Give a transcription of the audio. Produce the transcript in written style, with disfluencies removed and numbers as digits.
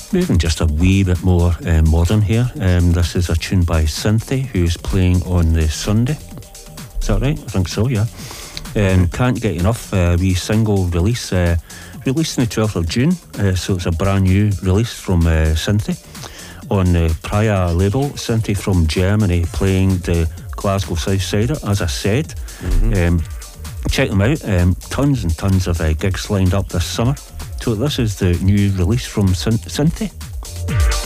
Moving just a wee bit more modern here. This is a tune by Cynthia, who's playing on the Sunday. Is that right? I think so, yeah. Can't Get Enough, wee single release, released on the 12th of June, so it's a brand new release from Cynthia on the Praia label. Cynthia from Germany, playing the Glasgow Southsider, as I said. Check them out, tons and tons of gigs lined up this summer. So this is the new release from Cynthia.